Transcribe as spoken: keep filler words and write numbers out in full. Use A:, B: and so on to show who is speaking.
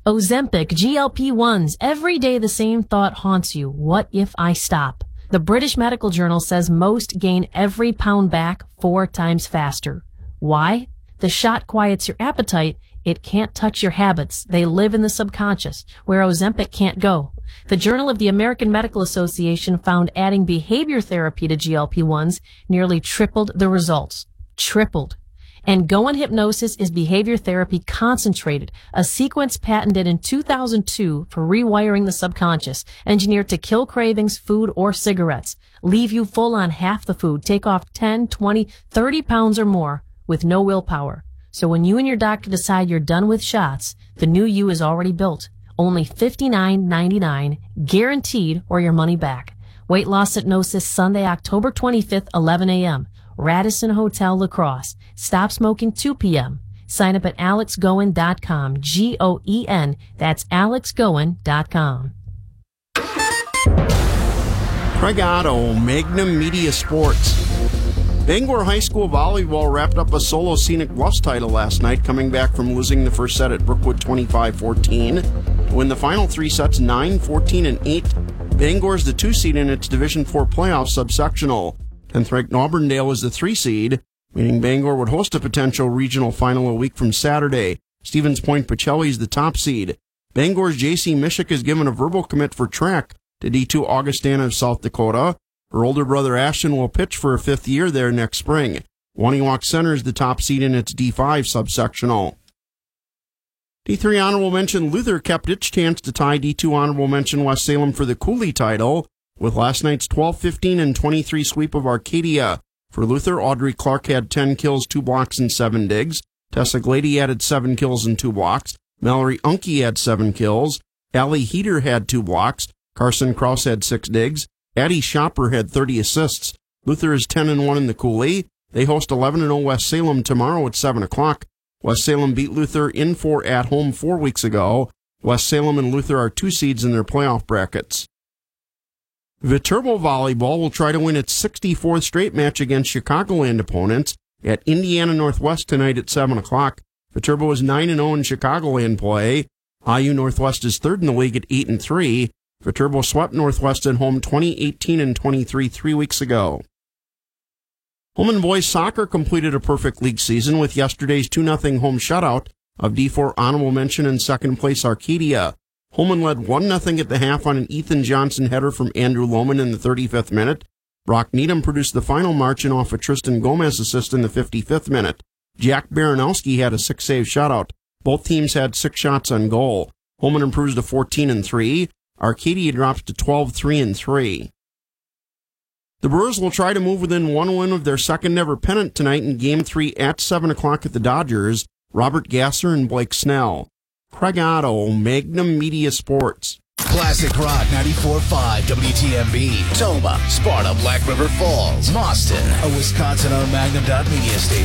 A: Ozempic, G L P ones. Every day the same thought haunts you. What if I stop? The British Medical Journal says most gain every pound back four times faster. Why? The shot quiets your appetite. It can't touch your habits. They live in the subconscious, where Ozempic can't go. The Journal of the American Medical Association found adding behavior therapy to G L P ones nearly tripled the results. Tripled. And Goan Hypnosis is behavior therapy concentrated, a sequence patented in two thousand two for rewiring the subconscious, engineered to kill cravings, food, or cigarettes, leave you full on half the food, take off ten, twenty, thirty pounds or more with no willpower. So when you and your doctor decide you're done with shots, the new you is already built. Only fifty-nine ninety-nine, guaranteed, or your money back. Weight Loss Hypnosis, Sunday, October twenty-fifth, eleven a.m. Radisson Hotel, La Crosse. Stop smoking two p.m. Sign up at alex goen dot com. G O E N. That's alex goen dot com.
B: Craig Otto, Magnum Media Sports. Bangor High School volleyball wrapped up a solo Scenic Bluffs title last night, coming back from losing the first set at Brookwood twenty-five fourteen. To win the final three sets nine, fourteen, and eight, Bangor's the two seed in its Division four playoff subsectional. tenth-ranked Auburndale is the three seed, meaning Bangor would host a potential regional final a week from Saturday. Stevens Point Pacelli is the top seed. Bangor's J C Mishik is given a verbal commit for track to D two Augustana of South Dakota. Her older brother Ashton will pitch for a fifth year there next spring. Waniwak Center is the top seed in its D five subsectional. D three honorable mention Luther kept its chance to tie D two honorable mention West Salem for the Cooley title with last night's twelve fifteen and twenty-three sweep of Arcadia. For Luther, Audrey Clark had ten kills, two blocks, and seven digs. Tessa Glady added seven kills and two blocks. Mallory Unke had seven kills. Allie Heater had two blocks. Carson Krause had six digs. Addie Shopper had thirty assists. Luther is ten and one in the Cooley. They host eleven and oh West Salem tomorrow at seven o'clock. West Salem beat Luther in four at home four weeks ago. West Salem and Luther are two seeds in their playoff brackets. Viterbo Volleyball will try to win its sixty-fourth straight match against Chicagoland opponents at Indiana Northwest tonight at seven o'clock. Viterbo is nine and oh in Chicagoland play. I U Northwest is third in the league at eight and three. Viterbo swept Northwest at home twenty eighteen and twenty-three three weeks ago. Holmen boys soccer completed a perfect league season with yesterday's two nothing home shutout of D four honorable mention and second place Arcadia. Holmen led one nothing at the half on an Ethan Johnson header from Andrew Lohman in the thirty-fifth minute. Brock Needham produced the final margin off a Tristan Gomez assist in the fifty-fifth minute. Jack Baranowski had a six-save shutout. Both teams had six shots on goal. Holmen improves to fourteen and three. Arcadia drops to twelve three and three. The Brewers will try to move within one win of their second-ever pennant tonight in Game three at seven o'clock at the Dodgers. Robert Gasser and Blake Snell. Craig Otto, Magnum Media Sports.
C: Classic Rock ninety-four point five W T M B. Toma, Sparta, Black River Falls, Boston. A Wisconsin-owned Magnum Media station.